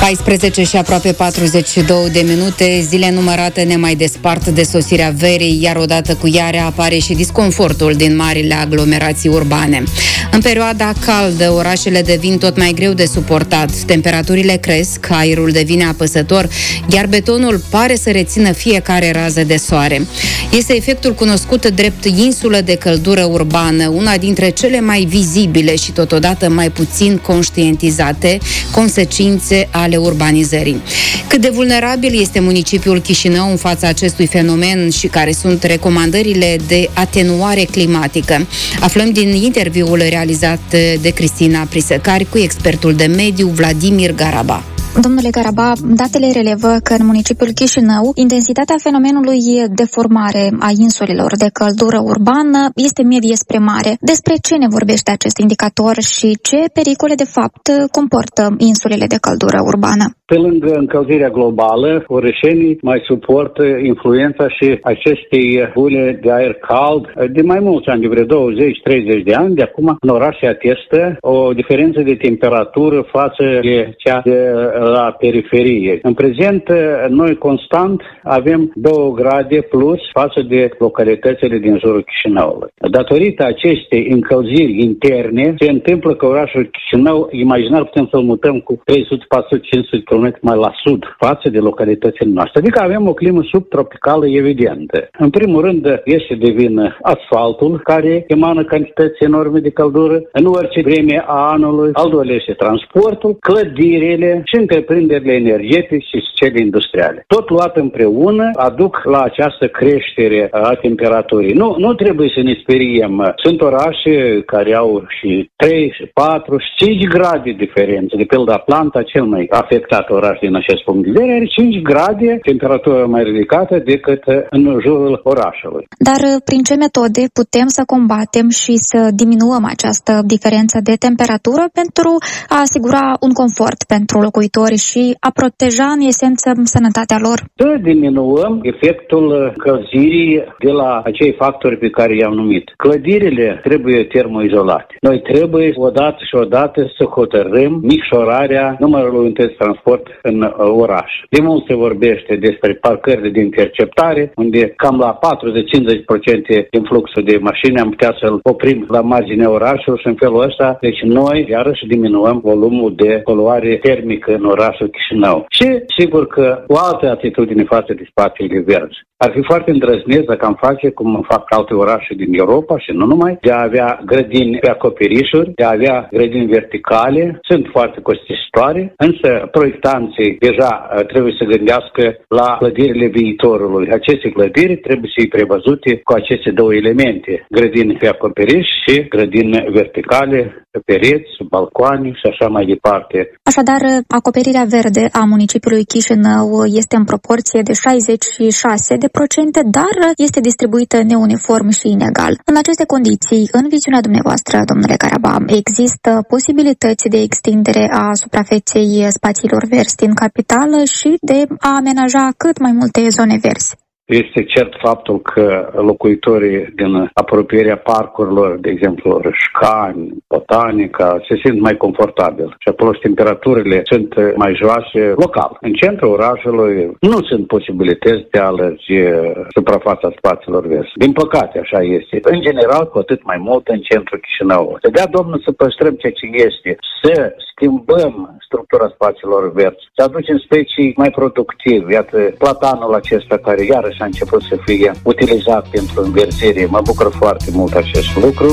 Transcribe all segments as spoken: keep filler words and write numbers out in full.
paisprezece și aproape patruzeci și două de minute, zile numărate ne mai despart de sosirea verii, iar odată cu ea apare și disconfortul din marile aglomerații urbane. În perioada caldă, orașele devin tot mai greu de suportat, temperaturile cresc, aerul devine apăsător, iar betonul pare să rețină fiecare rază de soare. Este efectul cunoscut drept insulă de căldură urbană, una dintre cele mai vizibile și totodată mai puțin conștientizate consecințe ale urbanizării. Cât de vulnerabil este municipiul Chișinău în fața acestui fenomen și care sunt recomandările de atenuare climatică? Aflăm din interviul realizat de Cristina Prisăcari cu expertul de mediu Vladimir Garaba. Domnule Garaba, datele relevă că în municipiul Chișinău intensitatea fenomenului de formare a insulelor de căldură urbană este medie spre mare. Despre ce ne vorbește acest indicator și ce pericole de fapt comportă insulele de căldură urbană? Pe lângă încălzirea globală, orășenii mai suportă influența și acestei bule de aer cald de mai mulți ani, de vreo douăzeci treizeci de ani. De acum, în oraș se atestă o diferență de temperatură față de cea de la periferie. În prezent, noi constant avem două grade plus față de localitățile din jurul Chișinăului. Datorită acestei încălziri interne, se întâmplă că orașul Chișinău, imaginar, putem să-l mutăm cu trei sute, patru sute, cinci sute de kilometri mai la sud față de localitățile noastre. Adică avem o climă subtropicală evidentă. În primul rând, este de vină asfaltul, care emană cantități enorme de căldură în orice vreme a anului. Al doilea este transportul, clădirile și întreprinderile energetice și cele industriale. Tot luat împreună aduc la această creștere a temperaturii. Nu, nu trebuie să ne speriem. Sunt orașe care au și trei, patru, cinci grade diferență. De pildă Atlanta, cel mai afectat oraș din acest punct de vedere, are cinci grade temperatură mai ridicată decât în jurul orașului. Dar prin ce metode putem să combatem și să diminuăm această diferență de temperatură pentru a asigura un confort pentru locuitori și a proteja în esență sănătatea lor? Să diminuăm efectul încălzirii de la acei factori pe care i-am numit. Clădirile trebuie termoizolate. Noi trebuie odată și odată să hotărâm micșorarea numărului de transport în oraș. De mult se vorbește despre parcările de interceptare, unde cam la patruzeci cincizeci la sută din fluxul de mașini am putea să-l oprim la marginea orașului și în felul ăsta, deci noi iarăși diminuăm volumul de poluare termică în orașul Chișinău. Și sigur că o altă atitudine față de spațiile verzi. Ar fi foarte îndrăzneț dacă am face, cum fac alte orașe din Europa și nu numai, de a avea grădini pe acoperișuri, de a avea grădini verticale. Sunt foarte costisitoare, însă proiectanții deja trebuie să gândească la clădirile viitorului. Aceste clădiri trebuie să fie prevăzute cu aceste două elemente, grădini pe acoperiș și grădini verticale, pe pereți, balcoane și așa mai departe. Așadar, acoperirea verde a municipiului Chișinău este în proporție de șaizeci și șase de procente, dar este distribuită neuniform și inegal. În aceste condiții, în viziunea dumneavoastră, domnule Garaba, există posibilități de extindere a suprafeței spațiilor verzi din capitală și de a amenaja cât mai multe zone verzi? Este cert faptul că locuitorii din apropierea parcurilor, de exemplu Rășcani, Botanica, se simt mai confortabil și acolo temperaturile sunt mai joase local. În centrul orașului nu sunt posibilități de a lărgi suprafața spațiilor verzi. Din păcate, așa este. În general, cu atât mai mult în centrul Chișinăului. Să dea Domnul să păstrăm ceea ce este, să schimbăm structura spațiilor verzi, să aducem specii mai productive. Iată, platanul acesta care iarăși a început să fie utilizat pentru înverzire. Mă bucur foarte mult acest lucru.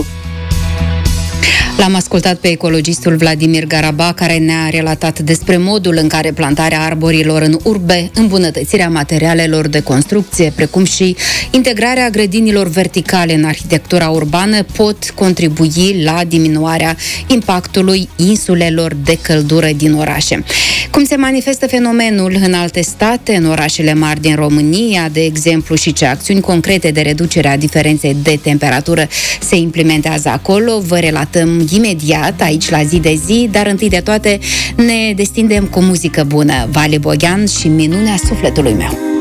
L-am ascultat pe ecologistul Vladimir Garaba, care ne-a relatat despre modul în care plantarea arborilor în urbe, îmbunătățirea materialelor de construcție, precum și integrarea grădinilor verticale în arhitectura urbană pot contribui la diminuarea impactului insulelor de căldură din orașe. Cum se manifestă fenomenul în alte state, în orașele mari din România, de exemplu, și ce acțiuni concrete de reducere a diferenței de temperatură se implementează acolo, vă relatăm imediat aici la Zi de Zi, dar întâi de toate ne destindem cu muzică bună. Vali Boghean și Minunea sufletului meu.